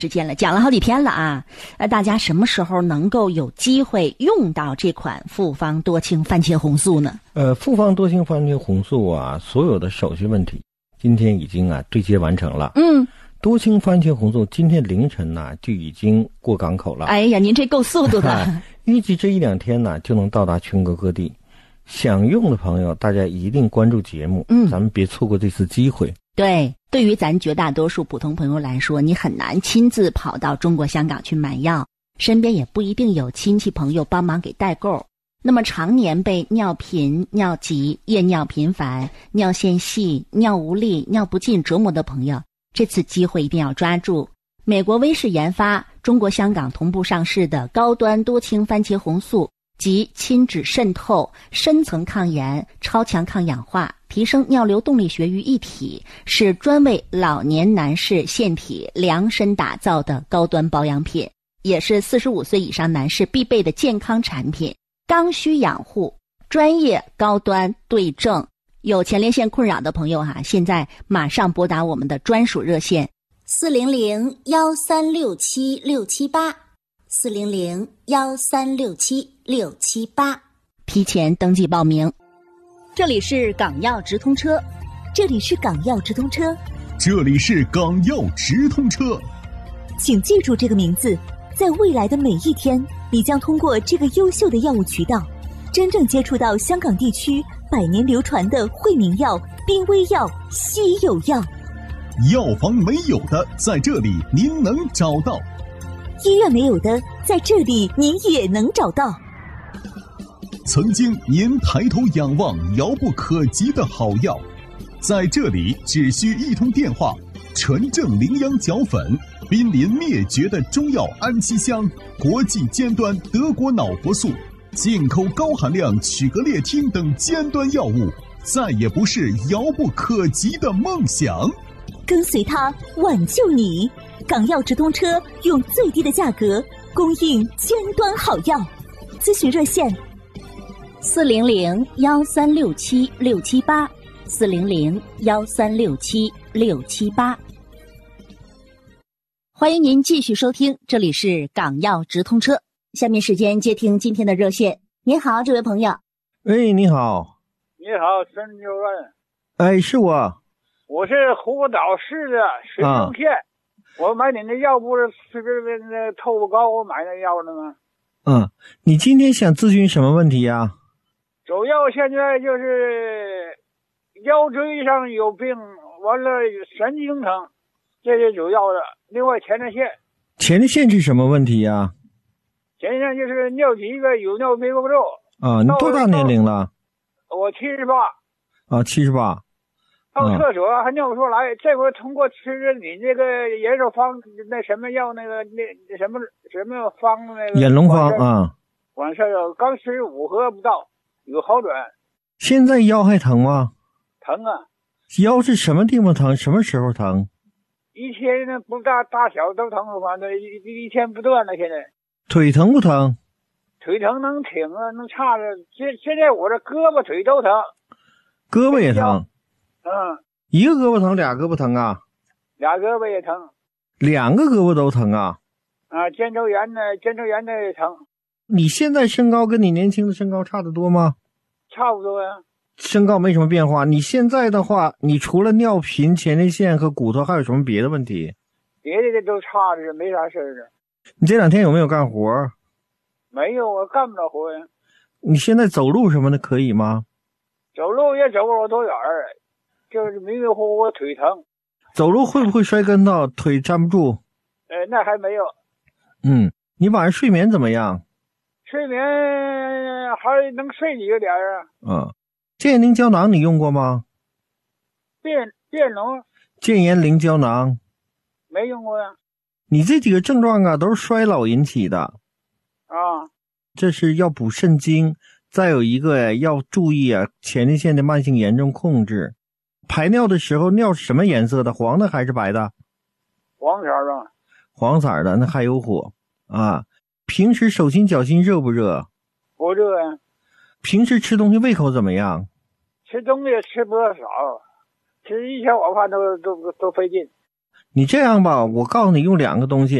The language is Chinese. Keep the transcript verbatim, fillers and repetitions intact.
时间了，讲了好几天了啊！呃，大家什么时候能够有机会用到这款复方多清番茄红素呢？ 呃，复方多清番茄红素啊，所有的手续问题今天已经啊对接完成了。 嗯， 多清番茄红素今天凌晨呢、啊、就已经过港口了。 哎呀，您这够速度的！ 预计这一两天呢就能到达全国各地。想用的朋友，大家一定关注节目，嗯，咱们别错过这次机会。 对，对于咱绝大多数普通朋友来说，你很难亲自跑到中国香港去买药，身边也不一定有亲戚朋友帮忙给代购。那么常年被尿频、尿急、夜尿频繁、尿线细、尿无力、尿不尽折磨的朋友，这次机会一定要抓住。美国威士研发、中国香港同步上市的高端多清番茄红素，集亲脂渗透、深层抗炎、超强抗氧化、提升尿流动力学于一体，是专为老年男士腺体量身打造的高端保养品，也是四十五岁以上男士必备的健康产品。刚需养护，专业高端对症。有前列腺困扰的朋友哈、啊，现在马上拨打我们的专属热线四零零幺三六七六七八，四零零幺三六七六七八， 提前登记报名。这里是港药直通车， 这里是港药直通车， 这里是港药直通车， 请记住这个名字，在未来的每一天，你将通过这个优秀的药物渠道，真正接触到香港地区百年流传的惠民药、濒危药、稀有药。 药房没有的，在这里您能找到； 医院没有的，在这里您也能找到。 曾经您抬头仰望遥不可及的好药，在这里只需一通电话，纯正羚羊角粉，濒临灭绝的中药安息香，国际尖端德国脑活素，进口高含量曲格列汀等尖端药物，再也不是遥不可及的梦想。 跟随它挽救你，港药直通车用最低的价格供应尖端好药。咨询热线四零零幺三六七六七八，四零零幺三六七六七八。欢迎您继续收听，这里是港药直通车。下面时间接听今天的热线。您好，这位朋友。 喂，你好。 你好，孙主任。 哎，是我。 我是湖岛市的水东县、啊、我买你的药不是是那透不高我买那药的吗？ 嗯，你今天想咨询什么问题呀？ 主要现在就是腰椎上有病，完了神经疼，这是主要的。另外前列腺。 前列腺是什么问题呀？ 前列腺就是尿急个有尿憋不住。 啊，你多大年龄了？ 我七十八。 啊，七十八。 到厕所还尿不出来，这回通过吃着你这个延寿方那什么药那个那什么什么方那个眼龙方啊， 完事儿刚吃五盒不到，有好转。 现在腰还疼吗？ 疼啊！ 腰是什么地方疼？什么时候疼？ 一天呢不大大小都疼，反正一一天不断了。现在腿疼不疼？ 腿疼能挺啊，能叉着。现现在我这胳膊腿都疼， 胳膊也疼。 嗯， 一个胳膊疼，俩胳膊疼啊？ 俩胳膊也疼。 两个胳膊都疼啊？ 啊，肩周炎呢，肩周炎的也疼。 你现在身高跟你年轻的身高差得多吗？ 差不多呀。 身高没什么变化。你现在的话，你除了尿频、前列腺和骨头，还有什么别的问题？ 别的都差着，没啥事儿的。 你这两天有没有干活？ 没有，我干不了活呀。 你现在走路什么的可以吗？ 走路也走不了多远儿。就是迷迷糊糊腿疼。 走路会不会摔跟头，腿站不住？ 呃，那还没有。 嗯，你晚上睡眠怎么样？ 睡眠还能睡几个点啊？ 嗯，健宁胶囊你用过吗？ 变变浓。 健颜灵胶囊。 没用过呀。 你这几个症状啊，都是衰老引起的。 啊。 这是要补肾精，再有一个要注意啊，前列腺的慢性炎症控制。排尿的时候尿是什么颜色的？黄的还是白的？ 黄色的。 黄色的，那还有火啊。平时手心脚心热不热？ 不热呀。 平时吃东西胃口怎么样？ 吃东西吃不少，吃一小碗饭都都都费劲。 你这样吧，我告诉你用两个东西。